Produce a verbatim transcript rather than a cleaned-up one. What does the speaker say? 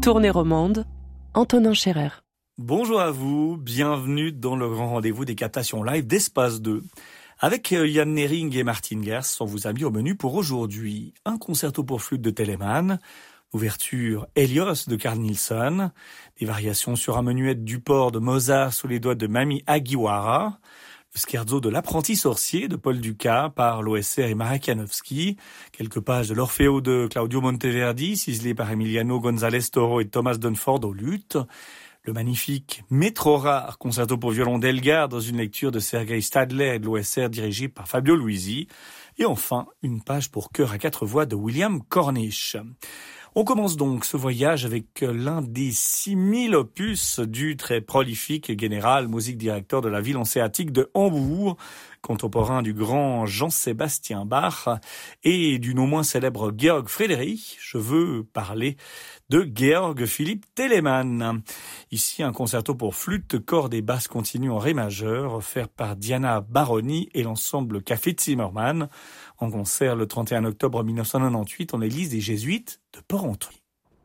Tournée romande, Antonin Scherer. Bonjour à vous, bienvenue dans le grand rendez-vous des captations live d'Espace deux. Avec Yann Nering et Martin Gers, on vous a mis au menu pour aujourd'hui un concerto pour flûte de Telemann, ouverture Hélios de Carl Nielsen, des variations sur un menuet du port de Mozart sous les doigts de Mami Hagiwara, le scherzo de l'apprenti sorcier de Paul Dukas par l'O S R et Marek Janowski, quelques pages de l'Orfeo de Claudio Monteverdi, ciselées par Emiliano González Toro et Thomas Dunford au luth, le magnifique mais trop rare concerto pour violon d'Elgar dans une lecture de Sergei Stadler et de l'O S R dirigé par Fabio Luisi, et enfin une page pour chœur à quatre voix de William Cornish. On commence donc ce voyage avec l'un des six mille opus du très prolifique général musique directeur de la ville hanséatique de Hambourg, contemporain du grand Jean-Sébastien Bach et du non moins célèbre Georg Frideric. Je veux parler de Georg Philipp Telemann. Ici, un concerto pour flûte, cordes et basses continues en ré majeur, offert par Diana Baroni et l'ensemble Café Zimmermann, en concert le trente et un octobre mille neuf cent quatre-vingt-dix-huit en l'église des Jésuites de Porrentruy.